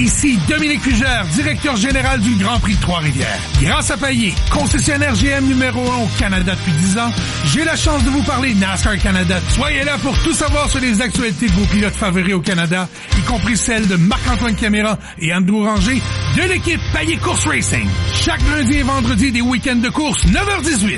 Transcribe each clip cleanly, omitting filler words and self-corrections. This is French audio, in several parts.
Ici Dominique Fugère, directeur général du Grand Prix de Trois-Rivières. Grâce à Payet, concessionnaire GM numéro 1 au Canada depuis 10 ans, j'ai la chance de vous parler NASCAR Canada. Soyez là pour tout savoir sur les actualités de vos pilotes favoris au Canada, y compris celles de Marc-Antoine Caméra et Andrew Ranger de l'équipe Payet Course Racing. Chaque lundi et vendredi des week-ends de course, 9h18.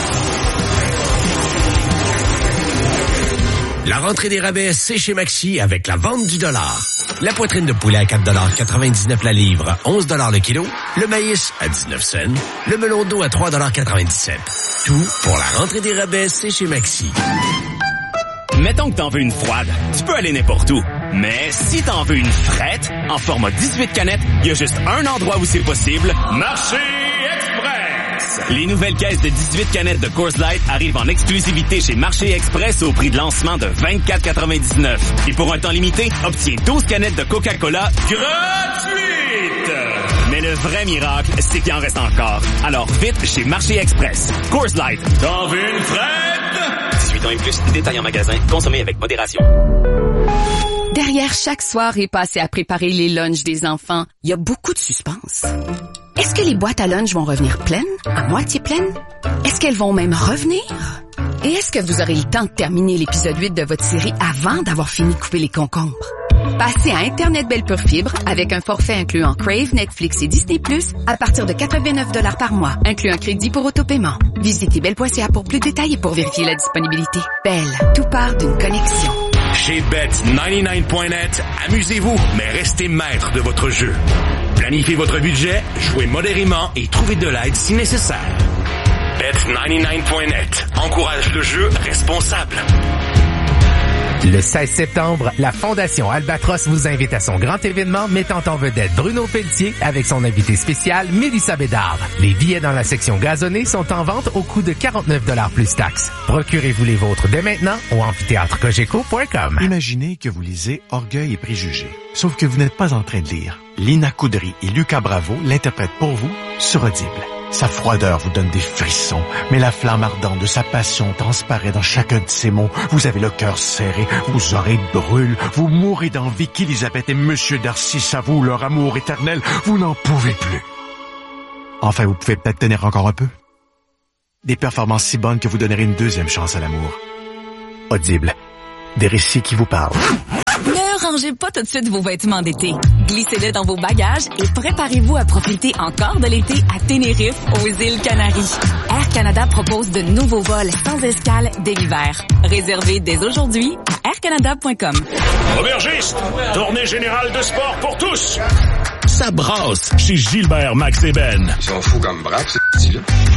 La rentrée des rabais, c'est chez Maxi avec la vente du dollar. La poitrine de poulet à 4,99$ la livre, 11$ le kilo. Le maïs à 19 cents. Le melon d'eau à 3,97$. Tout pour la rentrée des rabais, c'est chez Maxi. Mettons que t'en veux une froide, tu peux aller n'importe où. Mais si t'en veux une frette, en format 18 canettes, il y a juste un endroit où c'est possible. Marché Express! Les nouvelles caisses de 18 canettes de Coors Light arrivent en exclusivité chez Marché Express au prix de lancement de 24,99$. Et pour un temps limité, obtiens 12 canettes de Coca-Cola gratuites! Mais le vrai miracle, c'est qu'il en reste encore. Alors vite chez Marché Express. Coors Light. T'en veux une frette? 18 ans et plus, détails en magasin. Consommez avec modération. Derrière chaque soirée passée à préparer les lunchs des enfants, il y a beaucoup de suspense. Est-ce que les boîtes à lunch vont revenir pleines? À moitié pleines? Est-ce qu'elles vont même revenir? Et est-ce que vous aurez le temps de terminer l'épisode 8 de votre série avant d'avoir fini de couper les concombres? Passez à Internet Belle Pure Fibre avec un forfait incluant Crave, Netflix et Disney+, à partir de 89$ par mois, inclus un crédit pour autopaiement. Visitez belle.ca pour plus de détails et pour vérifier la disponibilité. Belle, tout part d'une connexion. Chez Bet99.net, amusez-vous, mais restez maître de votre jeu. Planifiez votre budget, jouez modérément et trouvez de l'aide si nécessaire. Bet99.net encourage le jeu responsable. Le 16 septembre, la Fondation Albatros vous invite à son grand événement mettant en vedette Bruno Pelletier avec son invité spécial Mélissa Bédard. Les billets dans la section gazonnée sont en vente au coût de 49$ plus taxes. Procurez-vous les vôtres dès maintenant au amphithéâtrecogeco.com. Imaginez que vous lisez Orgueil et préjugés. Sauf que vous n'êtes pas en train de lire. Lina Coudry et Lucas Bravo l'interprètent pour vous sur Audible. Sa froideur vous donne des frissons, mais la flamme ardente de sa passion transparaît dans chacun de ses mots. Vous avez le cœur serré, vos oreilles brûlent, vous mourrez d'envie qu'Élisabeth et Monsieur Darcy s'avouent leur amour éternel. Vous n'en pouvez plus. Enfin, vous pouvez peut-être tenir encore un peu. Des performances si bonnes que vous donnerez une deuxième chance à l'amour. Audible. Des récits qui vous parlent. Ne rangez pas tout de suite vos vêtements d'été. Glissez-les dans vos bagages et préparez-vous à profiter encore de l'été à Tenerife, aux îles Canaries. Air Canada propose de nouveaux vols sans escale dès l'hiver. Réservez dès aujourd'hui à aircanada.com. Aubergiste, tournée générale de sport pour tous. Ça brasse chez Gilbert Max et Ben. Ils sont fous comme braque, ce petit-là.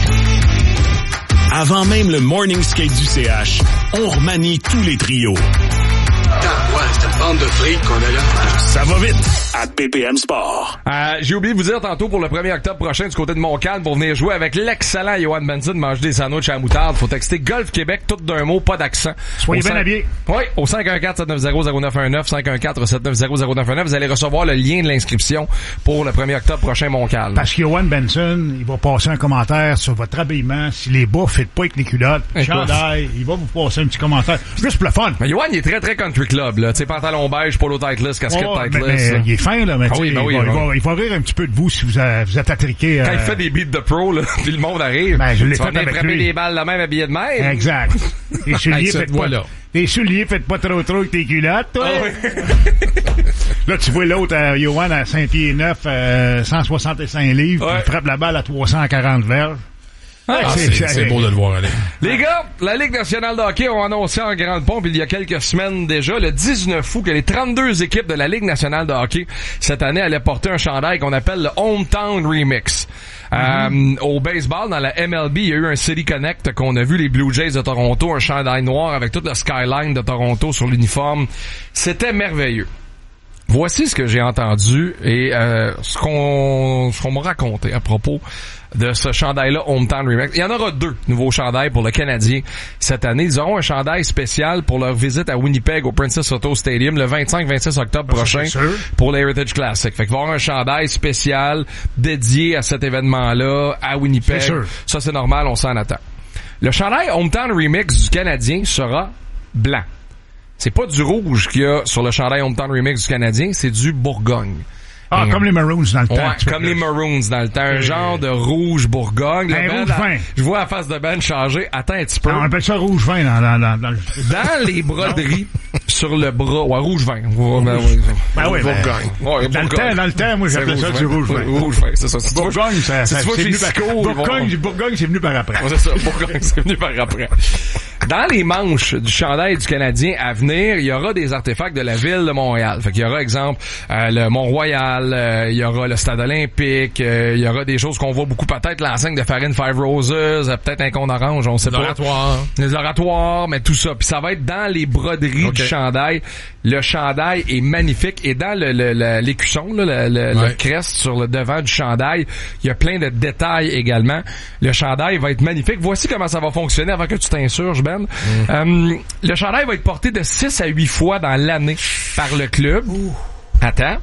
Avant même le morning skate du CH, on remanie tous les trios. Ouais, c'est une bande de fric qu'on a là. Ça va vite à PPM Sport. J'ai oublié de vous dire tantôt pour le 1er octobre prochain du côté de Montcalm pour venir jouer avec l'excellent Johan Benson, manger des sandwichs à la moutarde. Faut texter Golf Québec, tout d'un mot, pas d'accent. Soyez bien habillés. Oui, au 514-790-0919, 514-790-0919. Vous allez recevoir le lien de l'inscription pour le 1er octobre prochain Montcalm. Parce que Johan Benson, il va passer un commentaire sur votre habillement. Si les bas fit pas avec les culottes, chandail, il va vous passer un petit commentaire. Juste pour le fun. Mais Johan, il est très, très country club, là. Tu sais, pantalon beige, polo titeless, casquette titeless. Mais il est fin, là, mais il va rire un petit peu de vous si vous êtes attriqué. Quand il fait des beats de pro, là, puis le monde arrive. Ben, je l'ai tu fait vas avec frapper lui. des balles de même habillé de même. Exact. Les souliers, faites pas trop avec tes culottes, toi. Ah, oui. Là, tu vois l'autre, Johan, à 5 pieds 9, 165 livres, il frappe la balle à 340 verges. C'est beau de le voir aller. Les gars, la Ligue nationale de hockey ont annoncé en grande pompe il y a quelques semaines déjà, le 19 août, que les 32 équipes de la Ligue nationale de hockey cette année allaient porter un chandail qu'on appelle le Hometown Remix. Au baseball, dans la MLB, il y a eu un City Connect qu'on a vu les Blue Jays de Toronto, un chandail noir avec toute la skyline de Toronto sur l'uniforme. C'était merveilleux. Voici ce que j'ai entendu et ce qu'on m'a raconté à propos de ce chandail-là Hometown Remix. Il y en aura 2 nouveaux chandails pour le Canadien cette année. Ils auront un chandail spécial pour leur visite à Winnipeg au Princess Auto Stadium le 25-26 octobre prochain pour l'Heritage Classic. Fait qu'il va y avoir un chandail spécial dédié à cet événement-là à Winnipeg. Ça, c'est normal, on s'en attend. Le chandail Hometown Remix du Canadien sera blanc. C'est pas du rouge qu'il y a sur le chandail Hometown Remix du Canadien, c'est du Bourgogne. Ah, comme les Maroons dans le temps. Ouais, comme les Maroons dans le temps. Un genre de rouge Bourgogne. Un rouge vin. Je vois la face de Ben changer. Attends un petit peu. On appelle ça rouge vin dans les broderies sur le bras. Ouais, rouge vin. Ben oui, Bourgogne. Ouais, dans le temps, moi, j'appelais ça du rouge vin. Rouge vin, c'est ça. Bourgogne, c'est venu par après. C'est ça, Bourgogne, c'est venu par après. Dans les manches du chandail du Canadien à venir, il y aura des artefacts de la ville de Montréal. Fait qu'il y aura, exemple, le Mont-Royal, il y aura le Stade olympique, il y aura des choses qu'on voit beaucoup, peut-être l'enseigne de Farine Five Roses, peut-être un cône orange, on sait pas. Les oratoires, mais tout ça. Puis ça va être dans les broderies du chandail. Le chandail est magnifique. Et dans l'écusson, le crest sur le devant du chandail, il y a plein de détails également. Le chandail va être magnifique. Voici comment ça va fonctionner avant que tu t'insurges, Ben. Le chandail va être porté de 6 à 8 fois dans l'année par le club. Attends.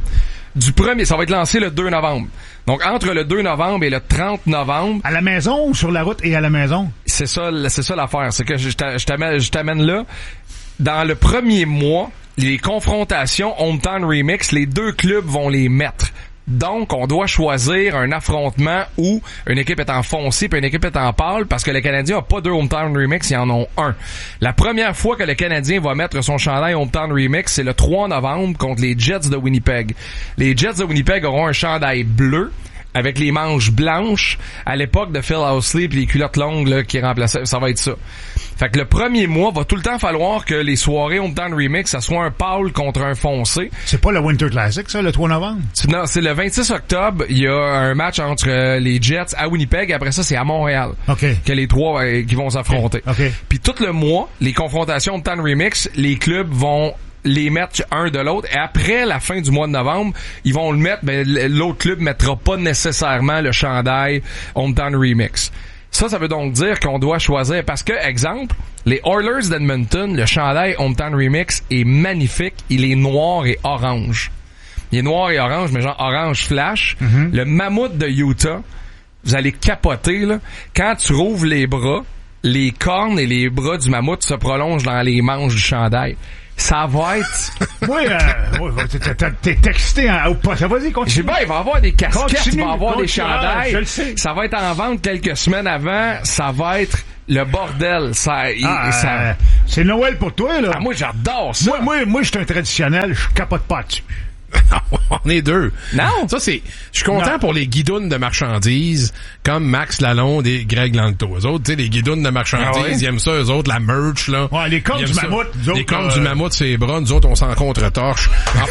Ça va être lancé le 2 novembre. Donc, entre le 2 novembre et le 30 novembre... À la maison ou sur la route et à la maison? C'est ça l'affaire. C'est que je t'amène là. Dans le premier mois, les confrontations Hometown Remix, les deux clubs vont les mettre. Donc, on doit choisir un affrontement où une équipe est en foncé puis une équipe est en pâle parce que le Canadien a pas deux Hometown Remix, ils en ont un. La première fois que le Canadien va mettre son chandail Hometown Remix, c'est le 3 novembre contre les Jets de Winnipeg. Les Jets de Winnipeg auront un chandail bleu avec les manches blanches à l'époque de Phil Housley puis les culottes longues là, qui remplaçaient. Ça va être ça. Fait que le premier mois, va tout le temps falloir que les soirées Hometown Remix, ça soit un pâle contre un foncé. C'est pas le Winter Classic, ça, le 3 novembre? Non, c'est le 26 octobre. Il y a un match entre les Jets à Winnipeg. Après ça, c'est à Montréal. OK. Que les trois qui vont s'affronter. OK. Puis tout le mois, les confrontations Hometown Remix, les clubs vont les mettre un de l'autre et après la fin du mois de novembre, ils vont le mettre, ben l'autre club mettra pas nécessairement le chandail Hometown Remix. Ça veut donc dire qu'on doit choisir parce que, exemple, les Oilers d'Edmonton, le chandail Hometown Remix est magnifique, il est noir et orange. Il est noir et orange, mais genre orange flash. Mm-hmm. Le mammouth de Utah, vous allez capoter, là. Quand tu rouvres les bras, les cornes et les bras du mammouth se prolongent dans les manches du chandail. Ça va être... Oui, t'es excité au poste. Vas-y, continue. J'ai bien, il va y avoir des casquettes, il va y avoir des chandails. Ça va être en vente quelques semaines avant. Ça va être le bordel. C'est Noël pour toi, là. Ah, moi, j'adore ça. Moi, je suis un traditionnel. Je capote pas dessus. On est deux. Non. Ça, je suis content pour les guidounes de marchandises, comme Max Lalonde et Greg Langto. Eux autres, tu sais, les guidounes de marchandises, ils aiment ça, eux autres, la merch, là. Ouais, les cornes du mammouth, nous autres. Les cornes du mammouth, c'est les bras, nous autres, on s'en contre-torche. En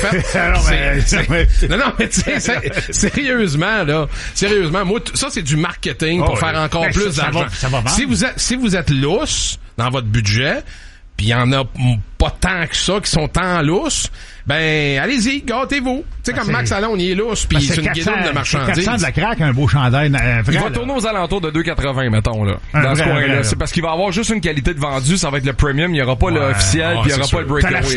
fait, non, mais tu sais, sérieusement, moi, ça, c'est du marketing pour faire encore plus d'argent. Ça va vendre. Si vous êtes lousse dans votre budget, pis il y en a pas tant que ça qui sont tant lousses, ben, allez-y, gâtez-vous. Tu sais, comme Max Allon, il est lousse, pis c'est une guidoune de marchandises. 400 de la craque, un beau chandail, vrai. Il va tourner aux alentours de 2,80, mettons, là. Dans ce coin-là. C'est parce qu'il va avoir juste une qualité de vendu, ça va être le premium, il y aura pas l'officiel, pis il y aura pas le breakaway. T'as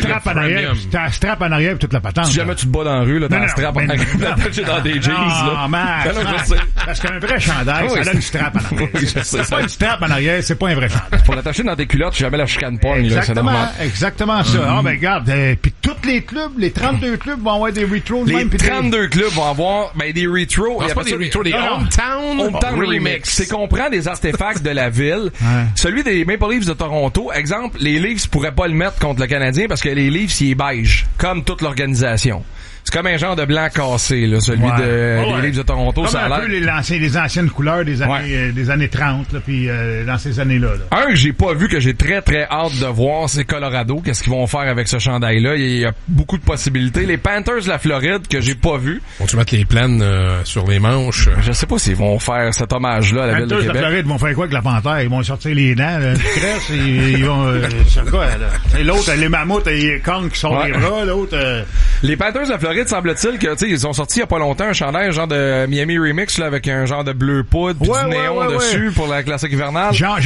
la strap en arrière, pis toute la patente. Si jamais tu te bats dans la rue, là, t'as la strap en arrière, t'as dans des jeans, là. Non, Max. Parce qu'un vrai chandail, ça a une strap en arrière. C'est pas une strap en arrière, c'est pas un vrai chandail. Pour l'attacher dans tes culottes, jamais la chicane pogne, là, c'est normal. Exactement ça. Ah, ben, regarde, pis tous les clubs, les 32 clubs vont avoir des retros. Les 32 clubs vont avoir des retros. Il y a pas des retros, des Hometown Remix. C'est qu'on prend des artefacts de la ville. Celui des Maple Leafs de Toronto, exemple, les Leafs pourraient pas le mettre contre le Canadien parce que les Leafs, il est beige, comme toute l'organisation. C'est comme un genre de blanc cassé, là, celui des Leafs de Toronto. Comme ça a un peu les anciennes couleurs des années 30, là, puis dans ces années-là. Là. Un que j'ai pas vu, que j'ai très très hâte de voir, c'est Colorado. Qu'est-ce qu'ils vont faire avec ce chandail-là? Il y a beaucoup de possibilités. Les Panthers de la Floride, que j'ai pas vu. Vont-tu mettre les plaines sur les manches? Je sais pas s'ils vont faire cet hommage-là à la ville de Québec. Les Panthers de la Floride vont faire quoi avec la panthère? Ils vont sortir les dents, le cresse, et ils vont... c'est quoi, là? Et l'autre, les mammouths et les cornes qui sont les bras, l'autre... Les Panthers de la Floride, semble-t-il que, tu sais, ils ont sorti il y a pas longtemps un chandail, un genre de Miami Remix, là, avec un genre de bleu poudre pis du néon dessus pour la classique hivernale. Genre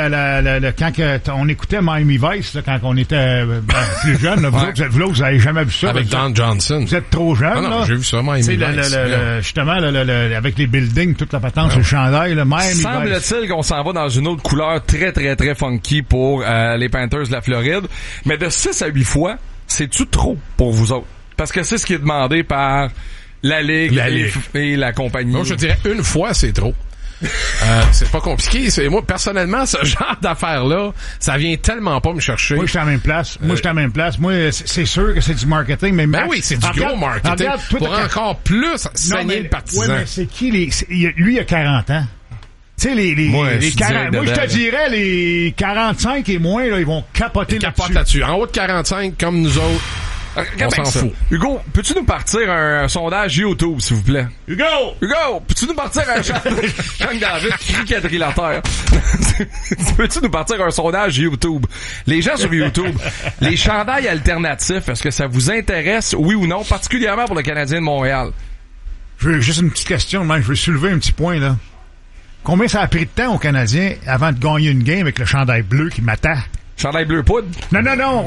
quand on écoutait Miami Vice, là, quand on était plus jeune, là, vous avez jamais vu ça. Avec Don Johnson. Vous êtes trop jeune, là. J'ai vu ça, Miami Vice. Justement, avec les buildings, toute la patente sur le chandail, là, Miami Vice. Semble-t-il qu'on s'en va dans une autre couleur très, très, très funky pour les Panthers de la Floride. Mais de 6 à 8 fois, c'est-tu trop pour vous autres? Parce que c'est ce qui est demandé par La Ligue et la compagnie. Donc, je dirais une fois, c'est trop. C'est pas compliqué. Moi, personnellement, ce genre d'affaires-là, ça vient tellement pas me chercher. Moi, je suis à la même place. Moi, c'est sûr que c'est du marketing, mais... Ben oui, c'est du gros marketing. Pour encore plus saigner le partisan. Ouais, mais c'est qui lui, il a 40 ans. Tu sais, les 40... Moi, je te dirais, les 45 et moins, là, ils vont capoter là-dessus. En haut de 45, comme nous autres, on s'en fout. Hugo, peux-tu nous partir un sondage YouTube, s'il vous plaît? Hugo, peux-tu nous partir un... Jean David crie quadrilatère. Peux-tu nous partir un sondage YouTube? Les gens sur YouTube, les chandails alternatifs, est-ce que ça vous intéresse, oui ou non, particulièrement pour le Canadien de Montréal? Juste une petite question, je veux soulever un petit point, là. Combien ça a pris de temps aux Canadiens avant de gagner une game avec le chandail bleu qui m'attend? Chandail bleu poudre? Non.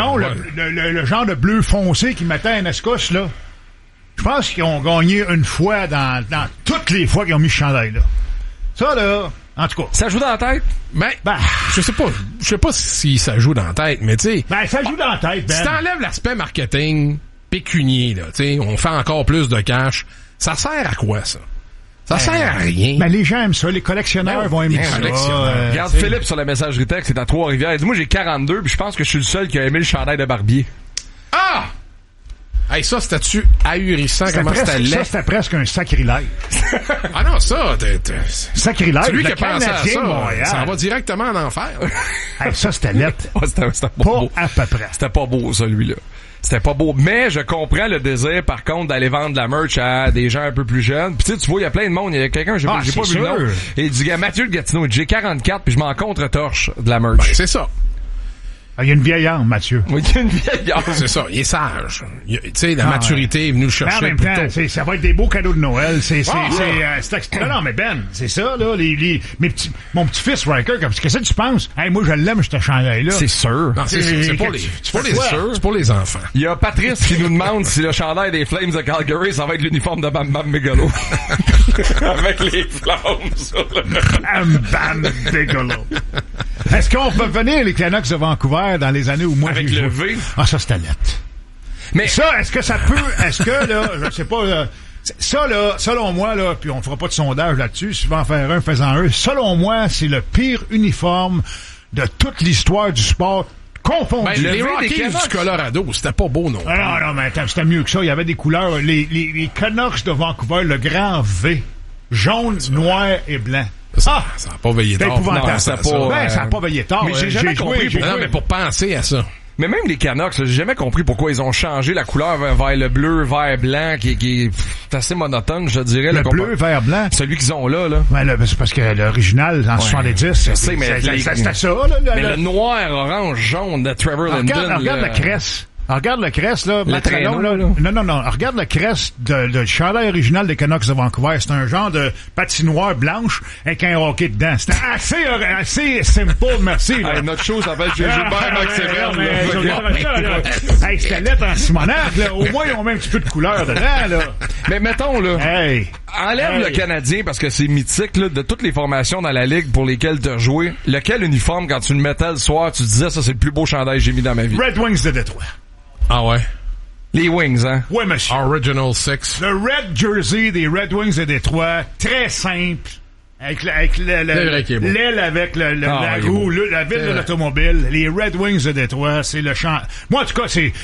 Le genre de bleu foncé qui m'attend à Nescos, là. Je pense qu'ils ont gagné une fois dans toutes les fois qu'ils ont mis ce chandail-là. Ça, là, en tout cas. Ça joue dans la tête? Je sais pas si ça joue dans la tête, mais tu sais. Ça joue dans la tête, Si t'enlèves l'aspect marketing pécunier, là, tu sais, on fait encore plus de cash. Ça sert à quoi, ça? Ça sert à rien. Les gens aiment ça. Les collectionneurs vont aimer ça. Regarde Philippe sur la messagerie texte, c'est à Trois-Rivières. Il dit, moi, j'ai 42, puis je pense que je suis le seul qui a aimé le chandail de Barbier. Ah! Hey, ça, c'était-tu ahurissant? Comment c'était laid? Ça, c'était presque un sacrilège. Ah non, ça, sacrilège. C'est lui qui a pensé à ça. Montréal. Ça va directement en enfer. Hey, ça, c'était laid. C'était pas beau. À peu près. C'était pas beau, celui-là. C'était pas beau. Mais je comprends le désir, par contre, d'aller vendre de la merch à des gens un peu plus jeunes. Puis tu vois, il y a plein de monde. Il y a quelqu'un, j'ai pas vu le nom. Et il dit, Mathieu de Gatineau, j'ai 44 puis je m'en contre-torche de la merch. C'est ça. Il y a une vieille âme, Mathieu. Oui, il y a une vieille âme. C'est ça, il est sage. Tu sais, la maturité est venue le chercher. En même temps, ça va être des beaux cadeaux de Noël. Non, mais Ben, c'est ça, là. Mon petit-fils, Riker, qu'est-ce que tu penses? Hey, moi, je l'aime, ce chandail-là. C'est sûr. Non, c'est pour les enfants. Il y a Patrice qui nous demande si le chandail des Flames de Calgary, ça va être l'uniforme de Bam Bam Bigelow. Avec les flammes sur le... Bam Bam Bigelow. Est-ce qu'on peut venir les Canucks de Vancouver dans les années où moi j'ai joué? Avec le V? Ah, ça, c'était net. Mais ça, est-ce que ça peut... Est-ce que, là, je sais pas... ça, là, selon moi, là, puis on fera pas de sondage là-dessus, si tu veux en faire un, fais-en un. Selon moi, c'est le pire uniforme de toute l'histoire du sport confondu. Les Rockies du Colorado, c'était pas beau, non? Non, mais attends, c'était mieux que ça. Il y avait des couleurs. Les Canucks de Vancouver, le grand V, jaune, noir et blanc. Ça n'a pas veillé tard. Ça n'a pas veillé tard. Mais j'ai jamais compris pourquoi. Non, mais pour penser à ça. Mais même les Canucks, j'ai jamais compris pourquoi ils ont changé la couleur vers le bleu, vert, blanc, qui est assez monotone, je dirais. Le bleu, vert, blanc? Celui qu'ils ont là. Ouais, c'est parce que l'original, en 70, c'était ça, là. Mais le noir, orange, jaune de Trevor Linden. Regarde la cresse. Regarde le crest, là. Le traîneau, là. Non. Regarde le crest de chandail original des Canucks de Vancouver. C'est un genre de patinoire blanche avec un hockey dedans. C'était assez simple, merci, là. Hey, notre show s'appelle Gilbert Maximel. Hey, c'était lettre en Simonac, là. Au moins, ils ont même un petit peu de couleur dedans, là. Mais mettons, là. Enlève le Canadien parce que c'est mythique, là, de toutes les formations dans la ligue pour lesquelles tu as joué. Lequel uniforme, quand tu le mettais le soir, tu disais, ça, c'est le plus beau chandail que j'ai mis dans ma vie? Red Wings de Détroit. Ah ouais? Les Wings, hein? Ouais, monsieur. Original Six. Le Red Jersey des Red Wings de Détroit, très simple. Avec l'aile avec la roue, la ville de l'automobile. Les Red Wings de Détroit, c'est le champ. Moi, en tout cas, je suis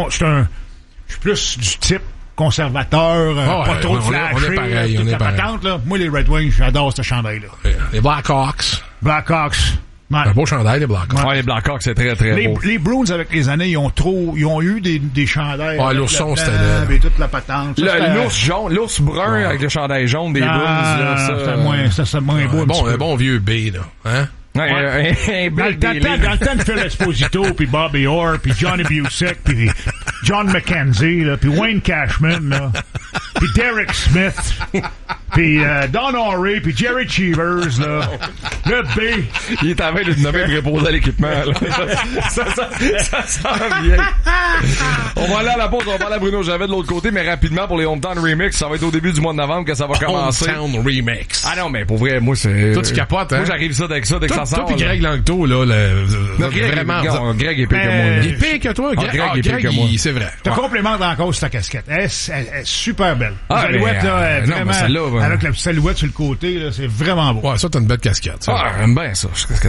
plus du type conservateur, pas trop de flasher. On est pareil, on est pareil. Patente, là. Moi, les Red Wings, j'adore ce chandail-là. Les Blackhawks. Ouais. Un beau chandail, les Blackhawks. Ouais, les Blackhawks, c'est très, très beau. Les Bruins, avec les années, ils ont eu des chandails. Ouais, l'ourson, c'était là. Et toute la patente. L'ours jaune, l'ours brun avec le chandail jaune des Bruins, là. C'est moins beau. Un bon vieux B, là. Hein? Ouais, dans le temps de Phil Esposito, puis Bobby Orr, puis Johnny Busick, puis John McKenzie, là, puis Wayne Cashman, là, puis Derek Smith. puis Don Horry, puis Jerry Cheevers, là. Le B. Il est en train de nommer de reposer à l'équipement, là. Ça sent bien. On va aller à la pause, on va parler à Bruno Gervais de l'autre côté, mais rapidement pour les Hometown Remix, ça va être au début du mois de novembre que ça va commencer. Hometown Remix. Ah non, mais pour vrai, moi, c'est... Toi, tu capotes, hein? Moi, j'arrive ça dès que ça sort. Toi pis Greg Langto, là, vraiment... Greg est pire que moi. Il est pire que toi? Greg est pire que moi. C'est vrai. Te complémente encore sur ta casquette. Elle est super belle. Ah, silhouette, là, non, vraiment, celle-là, avec la silhouette sur le côté, là, c'est vraiment beau. Ouais, ça, t'as une belle casquette. Ça. Ah, j'aime bien ça.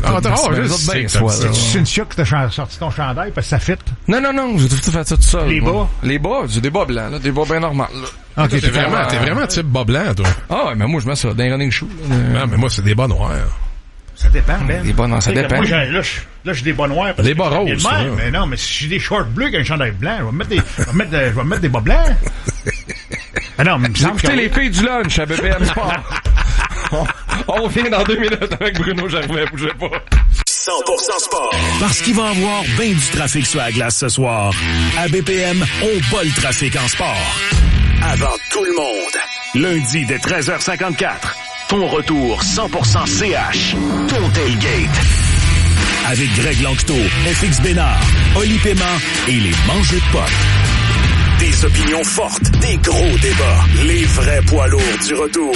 C'est une Cynthia que t'as sorti ton chandail parce que ça fit. Non, j'ai tout fait ça tout seul. Les bas? Les bas, j'ai des bas blancs, là, des bas bien normaux, là. Okay, t'es vraiment type bas blanc, toi. Ah ouais, mais moi, je mets ça dans les running shoes. Non, mais moi, c'est des bas noirs. Ça dépend, Ben. Des bas noirs, ça dépend. Moi, là, j'ai des bas noirs. Les bas roses. Mais non, mais si j'ai des shorts bleus avec un chandail blanc, je vais mettre des bas blancs. Ah non, mais vous écoutez les filles du lunch à BPM Sport. On revient dans 2 minutes avec Bruno Gervais, bougez pas. 100% sport. Parce qu'il va y avoir bien du trafic sur la glace ce soir. À BPM, on bat le trafic en sport. Avant tout le monde. Lundi dès 13h54. Ton retour 100% CH. Ton tailgate. Avec Greg Langto, FX Bénard, Oli Paiement et les mangeux de potes. Des opinions fortes, des gros débats. Les vrais poids lourds du retour.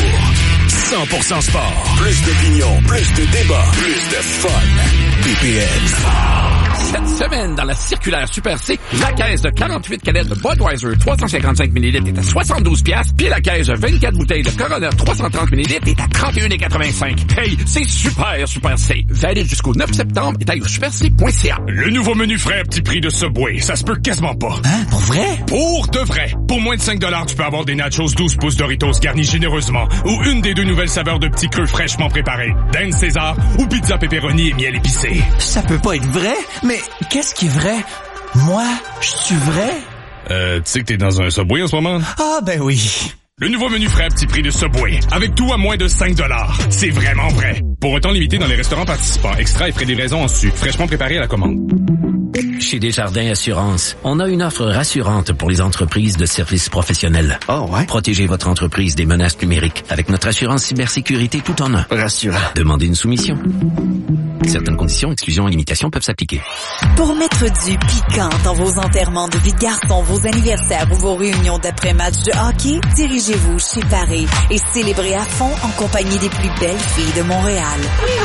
100% sport. Plus d'opinions, plus de débats, plus de fun. BPM. Cette semaine, dans la circulaire Super C, la caisse de 48 canettes de Budweiser 355 ml est à 72$, puis la caisse de 24 bouteilles de Corona 330 ml est à 31,85$. Hey, c'est Super C. Valide jusqu'au 9 septembre et aille au superc.ca. Le nouveau menu frais à petit prix de Subway, ça se peut quasiment pas. Hein? Pour vrai? Pour de vrai. Pour moins de 5$, tu peux avoir des nachos 12 pouces Doritos garnis généreusement, ou une des 2 nouvelles saveurs de petits creux fraîchement préparés, Dan César ou pizza pepperoni et miel épicé. Ça peut pas être vrai, mais qu'est-ce qui est vrai? Moi, je suis vrai? Tu sais que t'es dans un Subway en ce moment? Ah, ben oui. Le nouveau menu frais à petit prix de Subway, avec tout à moins de 5$. C'est vraiment vrai. Pour un temps limité dans les restaurants participants, extra et frais de livraison en su, fraîchement préparé à la commande. Chez Desjardins Assurance, on a une offre rassurante pour les entreprises de services professionnels. Oh ouais? Protégez votre entreprise des menaces numériques avec notre assurance cybersécurité tout en un. Rassurant. Demandez une soumission. Certaines conditions, exclusions et limitations peuvent s'appliquer. Pour mettre du piquant dans vos enterrements de vie de garçon, vos anniversaires ou vos réunions d'après-match de hockey, dirigez-vous chez Paris et célébrez à fond en compagnie des plus belles filles de Montréal.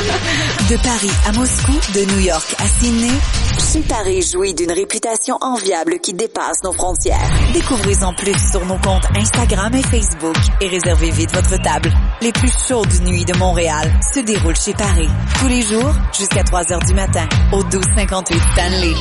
De Paris à Moscou, de New York à Sydney, chez Paris jouit d'une réputation enviable qui dépasse nos frontières. Découvrez-en plus sur nos comptes Instagram et Facebook et réservez vite votre table. Les plus chaudes nuits de Montréal se déroulent chez Paris. Tous les jours, jusqu'à 3h du matin, au 1258 Stanley.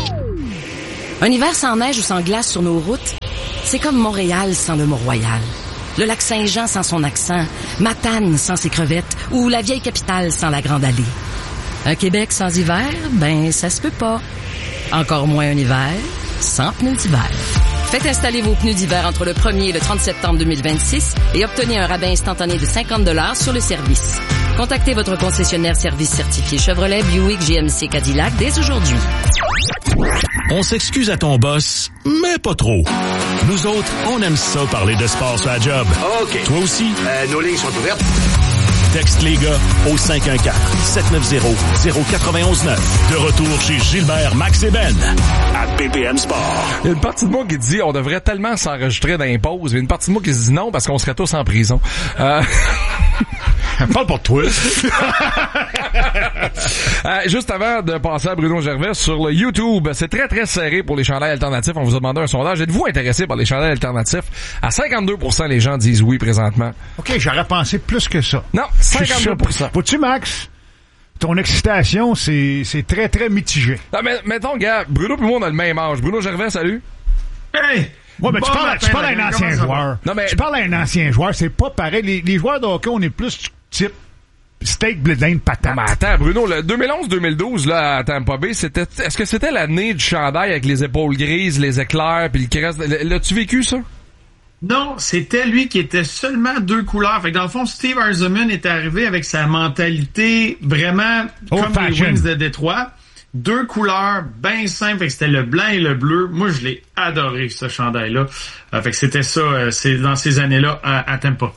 Un hiver sans neige ou sans glace sur nos routes, c'est comme Montréal sans le Mont-Royal. Le lac Saint-Jean sans son accent, Matane sans ses crevettes ou la vieille capitale sans la Grande Allée. Un Québec sans hiver, ben ça se peut pas. Encore moins un hiver sans pneus d'hiver. Faites installer vos pneus d'hiver entre le 1er et le 30 septembre 2026 et obtenez un rabais instantané de 50$ sur le service. Contactez votre concessionnaire service certifié Chevrolet, Buick, GMC, Cadillac dès aujourd'hui. On s'excuse à ton boss, mais pas trop. Nous autres, on aime ça parler de sport sur la job. OK. Toi aussi? Nos lignes sont ouvertes. Texte les gars au 514-790-0989. De retour chez Gilbert, Max et Ben à BPM Sport. Il y a une partie de moi qui dit on devrait tellement s'enregistrer dans les pauses. Il y a une partie de moi qui se dit non parce qu'on serait tous en prison. Parle pour toi. Juste avant de passer à Bruno Gervais sur le YouTube, c'est très très serré pour les chandails alternatifs. On vous a demandé un sondage. Êtes-vous intéressé par les chandails alternatifs? À 52%, les gens disent oui présentement. OK, j'aurais pensé plus que ça. Non, 52%. Vois-tu, Max? Ton excitation, c'est très très mitigé. Non, mais mettons, gars, Bruno et moi, on a le même âge. Bruno Gervais, salut. Hey! Ouais, mais bon, tu parles à un ancien joueur. Non, mais... Tu parles à un ancien joueur, c'est pas pareil. Les joueurs de hockey, on est plus type steak, blé d'Inde, patate. Mais attends, Bruno, le 2011-2012, là, à Tampa Bay, est-ce que c'était l'année du chandail avec les épaules grises, les éclairs, puis le crest? L'as-tu vécu, ça? Non, c'était lui qui était seulement 2 couleurs. Fait que dans le fond, Steve Yzerman est arrivé avec sa mentalité vraiment comme les Wings de Détroit. 2 couleurs bien simples, fait que c'était le blanc et le bleu. Moi, je l'ai adoré, ce chandail-là. Fait que c'était ça, c'est dans ces années-là à Tampa.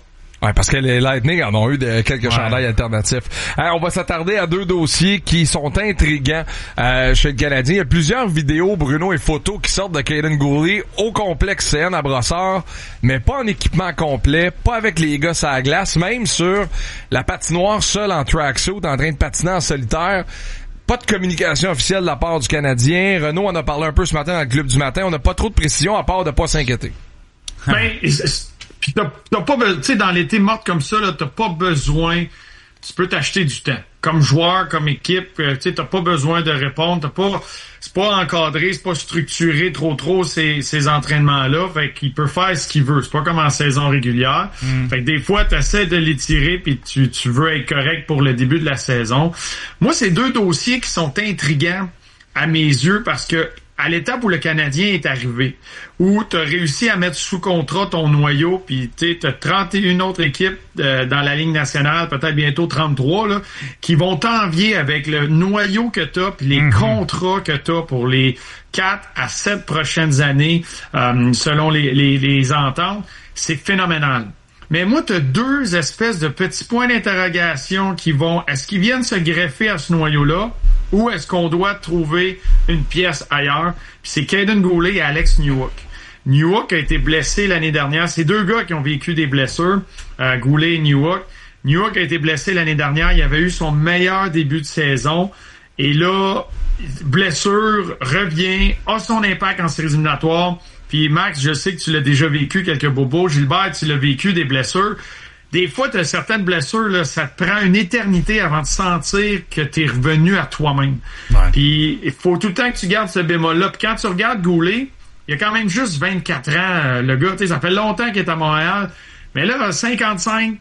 Ouais, parce que les Lightning en ont eu quelques chandails alternatifs. On va s'attarder à 2 dossiers qui sont intriguants chez le Canadien. Il y a plusieurs vidéos, Bruno, et photos qui sortent de Kaiden Guhle au complexe CN à Brossard, mais pas en équipement complet, pas avec les gars sur la glace, même sur la patinoire seul en tracksuit, en train de patiner en solitaire. Pas de communication officielle de la part du Canadien. Renaud en a parlé un peu ce matin dans le Club du matin. On n'a pas trop de précision à part de pas s'inquiéter. Ben, puis t'as pas besoin, tu sais, dans l'été morte comme ça, là, t'as pas besoin, tu peux t'acheter du temps. Comme joueur, comme équipe, tu sais, t'as pas besoin de répondre, c'est pas encadré, c'est pas structuré trop ces entraînements-là, fait qu'il peut faire ce qu'il veut. C'est pas comme en saison régulière. Fait que des fois, t'essaies de les tirer puis tu veux être correct pour le début de la saison. Moi, c'est 2 dossiers qui sont intrigants à mes yeux parce que à l'étape où le Canadien est arrivé, où tu as réussi à mettre sous contrat ton noyau, puis tu as 31 autres équipes dans la Ligue nationale, peut-être bientôt 33, là, qui vont t'envier avec le noyau que tu as, puis les contrats que tu as pour les 4 à 7 prochaines années, selon les ententes. C'est phénoménal. Mais moi, tu as 2 espèces de petits points d'interrogation est-ce qu'ils viennent se greffer à ce noyau-là? Ou est-ce qu'on doit trouver une pièce ailleurs? Puis c'est Kaiden Guhle et Alex Newhook. Newhook a été blessé l'année dernière. C'est 2 gars qui ont vécu des blessures, Guhle et Newhook. Newhook a été blessé l'année dernière. Il avait eu son meilleur début de saison. Et là, blessure, revient, a son impact en séries éliminatoires. Puis Max, je sais que tu l'as déjà vécu, quelques bobos. Gilbert, tu l'as vécu, des blessures. Des fois, tu as certaines blessures, là, ça te prend une éternité avant de sentir que tu es revenu à toi-même. Puis il faut tout le temps que tu gardes ce bémol-là. Puis quand tu regardes Guhle, il a quand même juste 24 ans, le gars. Ça fait longtemps qu'il est à Montréal. Mais là, 55,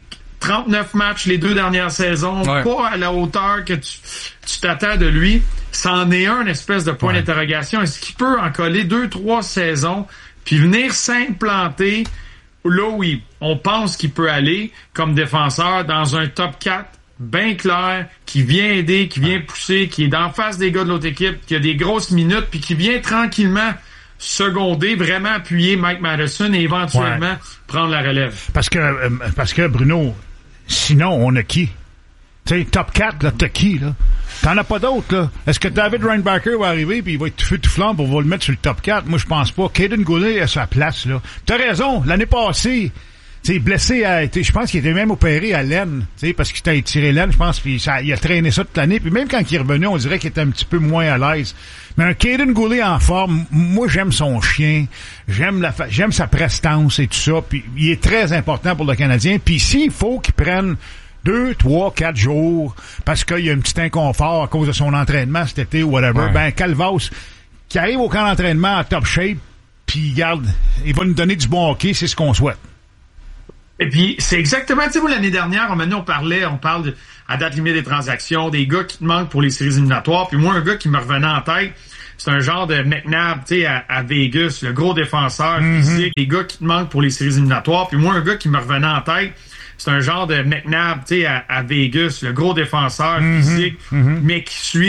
39 matchs les 2 dernières saisons, pas à la hauteur que tu t'attends de lui. C'en est un espèce de point d'interrogation. Est-ce qu'il peut en coller 2-3 saisons puis venir s'implanter là où on pense qu'il peut aller comme défenseur dans un top 4 bien clair, qui vient aider, qui vient pousser, qui est d'en face des gars de l'autre équipe, qui a des grosses minutes, puis qui vient tranquillement seconder, vraiment appuyer Mike Matheson et éventuellement prendre la relève. Parce que Bruno, sinon, on a qui? Tu sais, top 4, là, t'as qui, là? T'en as pas d'autres, là. Est-ce que David Reinbacher va arriver puis il va être tout flanc pour le mettre sur le top 4? Moi, je pense pas. Kaiden Guhle a sa place, là. T'as raison, l'année passée, tu sais, blessé je pense qu'il était même opéré à l'aine, tu sais, parce qu'il t'a étiré l'aine, je pense, puis il a traîné ça toute l'année, puis même quand il est revenu, on dirait qu'il était un petit peu moins à l'aise. Mais un Kaiden Guhle en forme, moi, j'aime son chien, j'aime sa prestance et tout ça, puis il est très important pour le Canadien, puis s'il faut qu'il prenne 2, 3, 4 jours, parce qu'il y a un petit inconfort à cause de son entraînement cet été ou whatever, ben Calvas, qui arrive au camp d'entraînement en top shape, puis garde, il va nous donner du bon hockey, c'est ce qu'on souhaite. Et puis, c'est exactement, tu sais, l'année dernière, on parle à date limite des transactions, des gars qui te manquent pour les séries éliminatoires, puis moi, un gars qui me revenait en tête, c'est un genre de McNabb, tu sais, à Vegas, le gros défenseur physique, les gars qui te manquent pour les séries éliminatoires, puis moi, un gars qui me revenait en tête, c'est un genre de McNabb, tu sais, à Vegas, le gros défenseur physique, mais qui suit